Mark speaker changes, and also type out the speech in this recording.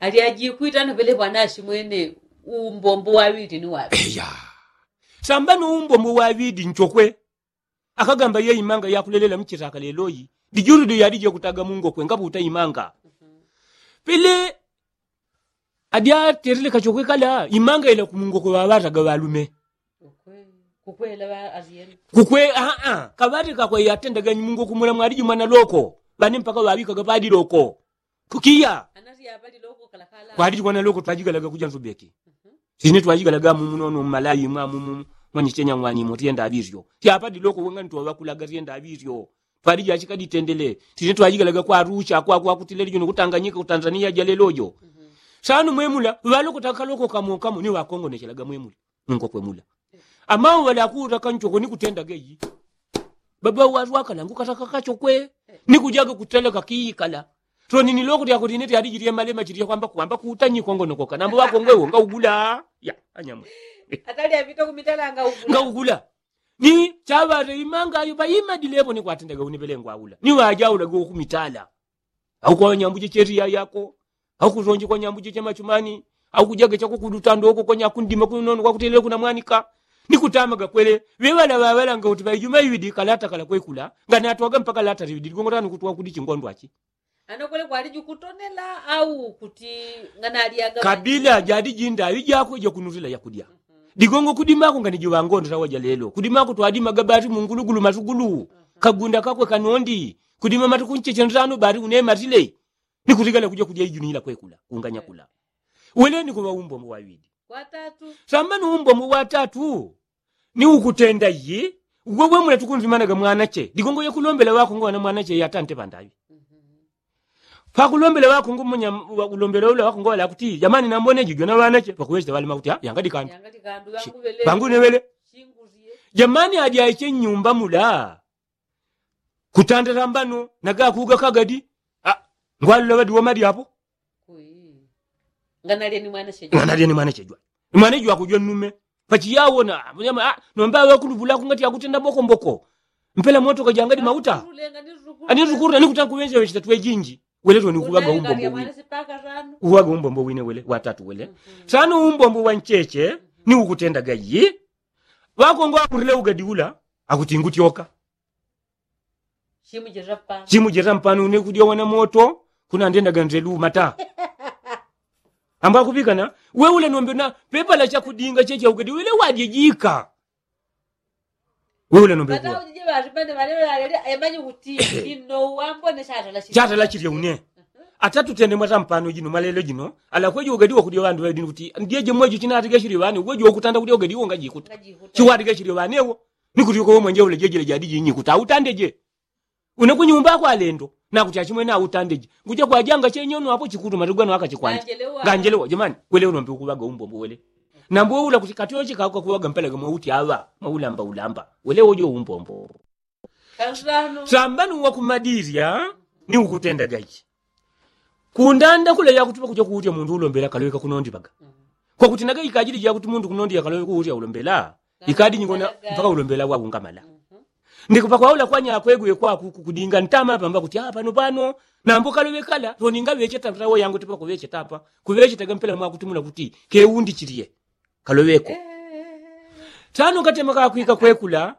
Speaker 1: ali ajikuita na vile bwanashi mwene umbombo wawidi ni wapi
Speaker 2: ya sambano umbombo wawidi nchokwe akagamba ye imanga yakulelela mchitaka leloyi dijuru yadije kutaga mungo kwe ngabu utayimanga pele adia terile kachokwe kala imanga ila kumungo kwa wabataga walume
Speaker 1: kukwela ba aziyeni
Speaker 2: kukwe kabati kakwe yatendaga mungo kumula mwadiji mwana loko bani mpaka wabika gabadi loko kukia
Speaker 1: anasi yabadi loko kalakala
Speaker 2: kwadiji mwana loko twajigalaga kuja nzubeki sine twajigalaga mumunono malayi mwamumu mwani chenya mwani mutienda abizyo tyapadi loko wenga nto wakulaga rienda abizyo twajija chikadi tendele sine twajigalaga kwa Arusha kwa kutileli juno kutanganyika ku Tanzania jalelojo sanu mwemula baloko takaloko kamo ni wakongo nechelaga mwemula ngo kwemula ama wala kuta kanchoko ni kutenda geyi baba wazwaka nangu kataka kachokwe ni kujaga kuteleka kiikala so nini loko ya kutineti adijiriye malema chiriye kwamba kutanyi kongo nokoka nambo wako ngwewo ngaugula ya anyama
Speaker 1: atali avito kumitala
Speaker 2: ngaugula ni chabare imanga ayo bayima dilepo ni kwatendaga unipelengwa aula ni wajaula go kumitala au kwa nyambuje cheria yako au kuzonje kwa nyambuje chema chumani au kujaga chako kudutando huko kwa nyakundima kunono kwa kutelele kuna mwanika nikutamaga kwele wewala wawala ngauti bayuma yidi kalata kala kwekula ngana atwaga mpaka lata ribidi ngongorani kutwa kudichi ngondo achi
Speaker 1: anokole kwali jukutonela au kuti ngana aliaga
Speaker 2: kabila jadi jinda yijako je kunuzila yakudia digongo kudimako ngani jiwangondo tawaja lelo kudimako twadi magabati mungulugulu matugulu kagunda kakwe kanondi kudima matukunche chenrano bari une matile nikutigala kuja kudia ijunila kwekula unganya kula wele ni kuwa umbo mwawidi
Speaker 1: watatu
Speaker 2: sambano umbo mwatatu ni ukutenda ye wewe mwe tukunzimanaga mwanache digongo yakulombela wako ngwana mwanache yatante bandavi pakulombela wako ngumunya ulombela ule wako ngola kuti jamani nambone jigyo na wanache pakuweza wali makuti yangadi kandu bangu newele jamani adia iche nyumba mula kutandira mbano naga kuga kagadi ngwalo wadi wamadi hapo
Speaker 1: nganalie ni mwanache jwa
Speaker 2: mwana jwa kujwa nume pachi yawona mnyama nomba wakuluvula kungati yakutenda mboko mpela moto kajangadi mauta ani rukuru ni kutankuwenje wechita twejinji wele to ni kubaga umbombo wine uwaga umbombo wine wele watatu wele sanu umbombo wancheche ni ukutenda gayi wako ngo akurile ugadiula akutinguti yoka shimu jerampanu ne kudia wana moto kuna ndenda ganzelu mata amba kupika na wewe ule nombe na pepa la cha kudinga cheche ugadi wele wadijika wewe ule nombe kwa
Speaker 1: uje baribande barebe emanyi kuti ino wambone
Speaker 2: chata la chiri une atatu tende mwata mpano jino malelo jino ala kweje ugadi wakudia wandu wedini kuti ndiye mweje china atige shiri wani weje okutanda kudia ugadi wonga jikuta chiwadi shiri wani ewo nikuti ko mwenje ule jeje jadi nyi kuta utandeje unakunyumba kwa lendo na kuti achimwe na utandeje kuja kwa janga chenyono hapo chikutu matugano akachikwanje ganjelewa jamani wele unombe kubaga umbombo wele nambo ula kuti katiyo chikako kuwaga mpela gamwe uti ava maulamba wele ojo umbombo sambanu wa kumadiria ni ukutenda gaji kundanda kule ya kutupa kuja kuutia mundu ulombela kaloweka kunondi baga kwa kuti naga ikajiri ya kuti mundu kunondi ya kaloweka kuutia ulombela ikadi nyingona mpaka ulombela wa ungamala ndikupa kwa ula kwanya akwegwe kwa kudinga ntama pamba kuti pano nambo kalowekala to ninga weche tawo yangu tipa kuweche tapa kuweche tagampela mwa kutumula kuti ke undi chiriye kaloweko tano katema ka kuika kwekula